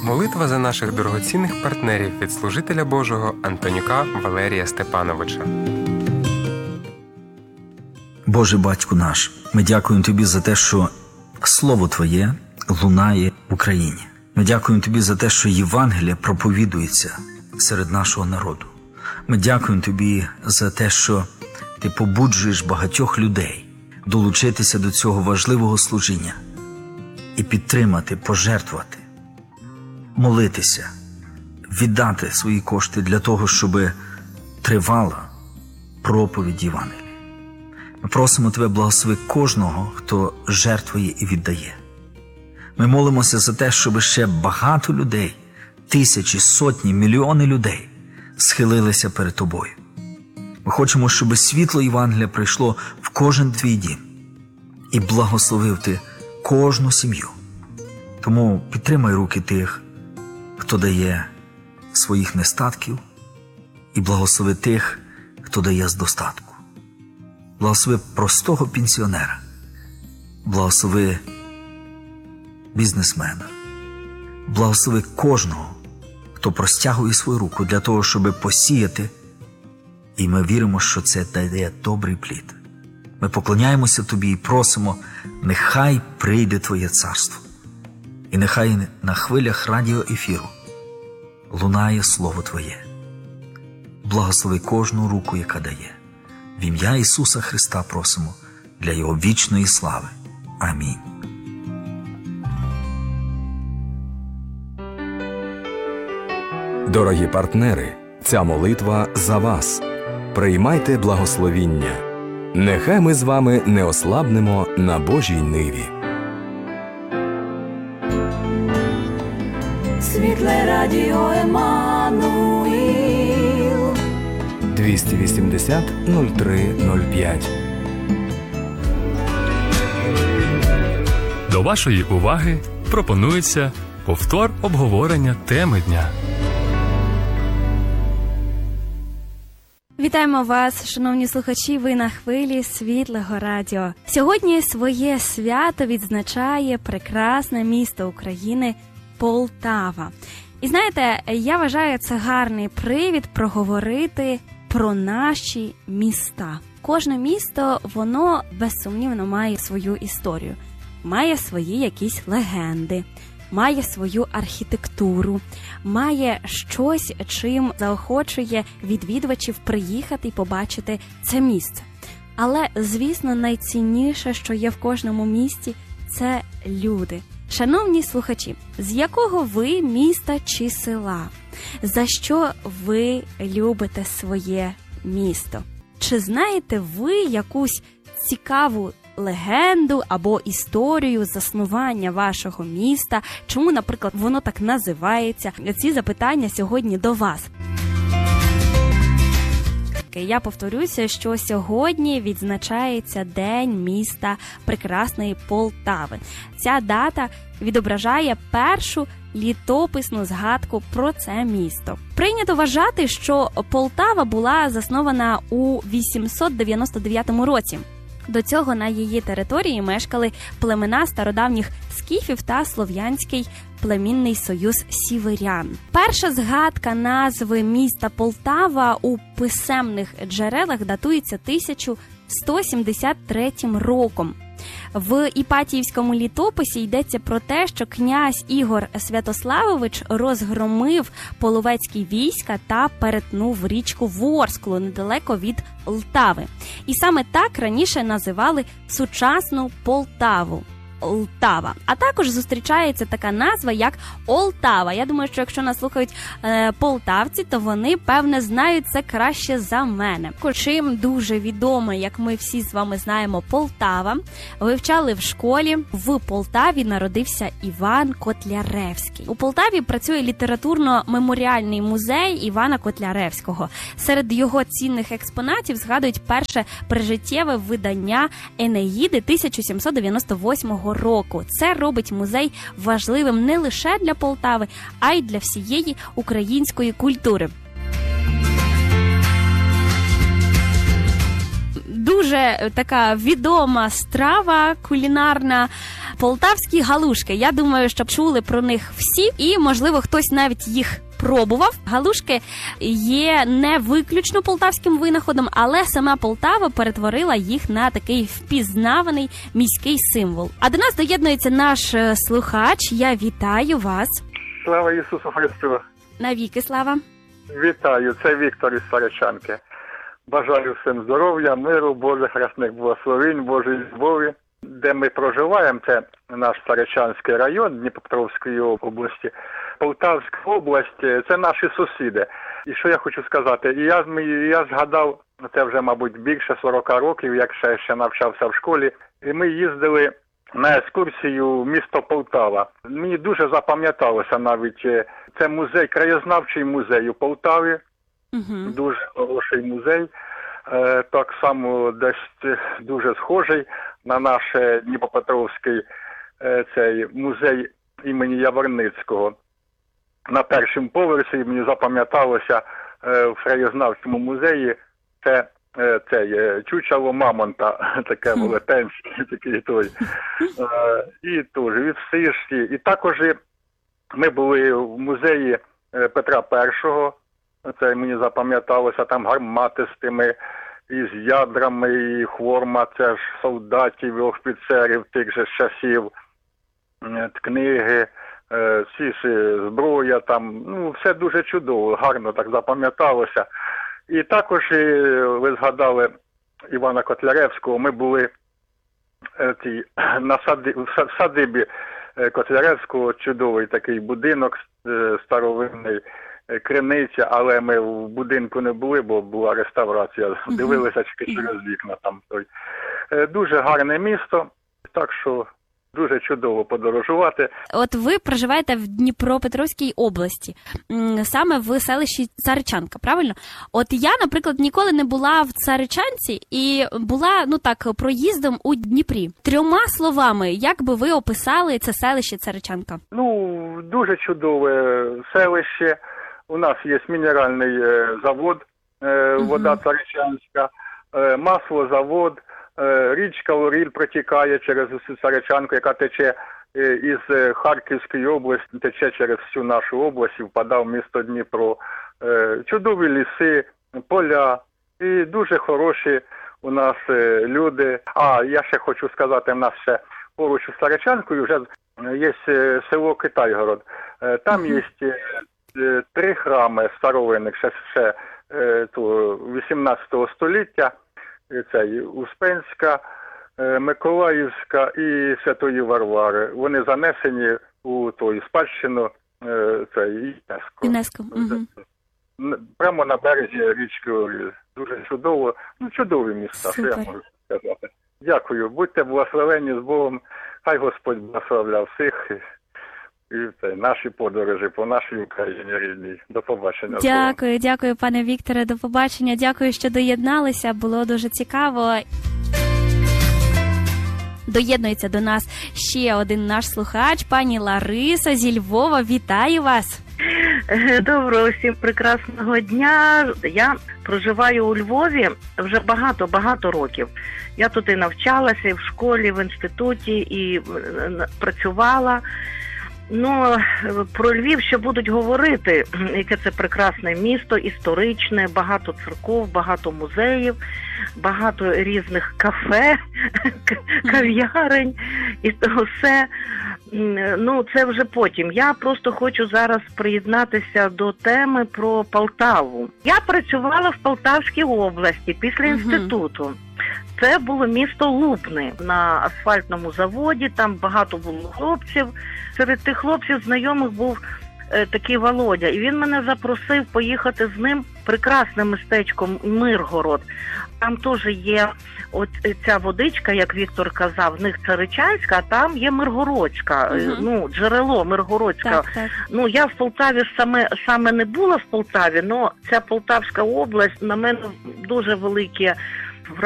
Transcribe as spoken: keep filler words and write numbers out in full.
Молитва за наших дорогоцінних партнерів від служителя Божого Антонюка Валерія Степановича. Боже Батьку наш, ми дякуємо Тобі за те, що Слово Твоє лунає в Україні. Ми дякуємо Тобі за те, що Євангелія проповідується серед нашого народу. Ми дякуємо Тобі за те, що Ти побуджуєш багатьох людей долучитися до цього важливого служіння і підтримати, пожертвувати, молитися, віддати свої кошти для того, щоб тривала проповідь Євангелія. Ми просимо Тебе, благослови кожного, хто жертвує і віддає. Ми молимося за те, щоб ще багато людей, тисячі, сотні, мільйони людей схилилися перед Тобою. Ми хочемо, щоб світло Євангелія прийшло в кожен твій дім і благословив Ти кожну сім'ю. Тому підтримай руки тих, хто дає своїх нестатків, і благослови тих, хто дає з достатку. Благослови простого пенсіонера, благослови бізнесмена, благослови кожного, хто простягує свою руку для того, щоб посіяти, і ми віримо, що це дає добрий плід. Ми поклоняємося Тобі і просимо, нехай прийде Твоє царство, і нехай на хвилях радіоефіру лунає Слово Твоє. Благослови кожну руку, яка дає. В ім'я Ісуса Христа просимо для Його вічної слави. Амінь. Дорогі партнери, ця молитва за вас. Приймайте благословіння. Нехай ми з вами не ослабнемо на Божій ниві. Світле радіо Еммануїл. двісті вісімдесят нуль три нуль п'ять. До вашої уваги пропонується повтор обговорення теми дня. Вітаємо вас, шановні слухачі, ви на хвилі Світлого радіо. Сьогодні своє свято відзначає прекрасне місто України Полтава. І знаєте, я вважаю, це гарний привід проговорити про наші міста. Кожне місто, воно безсумнівно має свою історію, має свої якісь легенди, має свою архітектуру, має щось, чим заохочує відвідувачів приїхати і побачити це місце. Але, звісно, найцінніше, що є в кожному місті, це люди. Шановні слухачі, з якого ви міста чи села? За що ви любите своє місто? Чи знаєте ви якусь цікаву легенду або історію заснування вашого міста? Чому, наприклад, воно так називається? Ці запитання сьогодні до вас. Я повторюся, що сьогодні відзначається День міста прекрасної Полтави. Ця дата відображає першу літописну згадку про це місто. Прийнято вважати, що Полтава була заснована у вісімсот дев'яносто дев'ятому році. До цього на її території мешкали племена стародавніх скіфів та слов'янський племінний союз сіверян. Перша згадка назви міста Полтава у писемних джерелах датується тисяча сто сімдесят третім роком. В Іпатіївському літописі йдеться про те, що князь Ігор Святославович розгромив половецькі війська та перетнув річку Ворсклу недалеко від Лтави. І саме так раніше називали сучасну Полтаву. Лтава. А також зустрічається така назва, як Олтава. Я думаю, що якщо нас слухають е, полтавці, то вони, певне, знають це краще за мене. Чим дуже відомо, як ми всі з вами знаємо, Полтава, вивчали в школі. В Полтаві народився Іван Котляревський. У Полтаві працює літературно-меморіальний музей Івана Котляревського. Серед його цінних експонатів згадують перше прижиттєве видання Енеїди тисяча сімсот дев'яносто восьмого року. Це робить музей важливим не лише для Полтави, а й для всієї української культури. Дуже така відома страва кулінарна Полтавські галушки. Я думаю, що чули про них всі, і, можливо, хтось навіть їх пробував. Галушки є не виключно полтавським винаходом, але сама Полтава перетворила їх на такий впізнаваний міський символ. А до нас доєднується наш е, слухач. Я вітаю вас. Слава Ісусу Христу! Навіки слава. Вітаю, це Віктор із Саричанки. Бажаю всім здоров'я, миру, Божих рясних благословень, Божої любові. Де ми проживаємо, це наш Саричанський район Дніпропетровської області. Полтавська область – це наші сусіди. І що я хочу сказати, і я, я згадав, це вже, мабуть, більше сорок років, як ще, ще навчався в школі, і ми їздили на екскурсію в місто Полтава. Мені дуже запам'яталося навіть, це музей, краєзнавчий музей у Полтаві, угу. Дуже хороший музей, так само десь дуже схожий на наш Дніпропетровський цей музей імені Яворницького. На першому поверсі мені запам'яталося в краєзнавчому музеї це цей чучело мамонта, таке велетенське, такий той. І теж від Сишті. І також ми були в музеї Петра І, це мені запам'яталося, там гармати з тими, із ядрами, і хворма, це ж солдатів і офіцерів тих же часів, книги, всі ж зброя там, ну, все дуже чудово, гарно так запам'яталося. І також, ви згадали Івана Котляревського, ми були ті, на сади, в садибі Котляревського, чудовий такий будинок старовинний, криниця, але ми в будинку не були, бо була реставрація, дивилися тільки через вікна там. Той. Дуже гарне місто, так що дуже чудово подорожувати. От ви проживаєте в Дніпропетровській області, саме в селищі Царичанка, правильно? От я, наприклад, ніколи не була в Царичанці і була, ну так, проїздом у Дніпрі. Трьома словами, як би ви описали це селище Царичанка? Ну, дуже чудове селище. У нас є мінеральний завод, вода uh-huh. Царичанська, маслозавод, річка Оріль протікає через усю Царичанку, яка тече із Харківської області, тече через всю нашу область і впадає в місто Дніпро. Чудові ліси, поля і дуже хороші у нас люди. А, я ще хочу сказати, в нас ще поруч із Царичанкою вже є село Китайгород. Там uh-huh. є три храми старовинних, ще, ще вісімнадцятого століття. Це Успенська, Миколаївська і Святої Варвари. Вони занесені у той спадщину це ЮНЕСКО. ЮНЕСКО. Угу. Прямо на березі річки Оріль. Дуже чудово, ну чудові міста, що я можу сказати. Дякую, будьте благословені з Богом, хай Господь благословляв всіх. І це наші подорожі по нашій Україні рідній. До побачення. Дякую, дякую, пане Вікторе, до побачення. Дякую, що доєдналися, було дуже цікаво. Доєднується до нас ще один наш слухач, пані Лариса зі Львова. Вітаю вас! Доброго всім прекрасного дня. Я проживаю у Львові вже багато-багато років. Я тут і навчалася, і в школі, і в інституті, і працювала. Ну, про Львів ще будуть говорити, яке це прекрасне місто, історичне, багато церков, багато музеїв, багато різних кафе, кав'ярень і того все. Ну, це вже потім. Я просто хочу зараз приєднатися до теми про Полтаву. Я працювала в Полтавській області після інституту. Це було місто Лубни на асфальтному заводі, там багато було хлопців. Серед тих хлопців знайомих був е, такий Володя, і він мене запросив поїхати з ним прекрасним містечком Миргород. Там теж є от ця водичка, як Віктор казав, в них Царичанська, а там є Миргородська, угу. ну, джерело Миргородська. Так, так. Ну, я в Полтаві саме, саме не була в Полтаві, але ця Полтавська область на мене дуже велике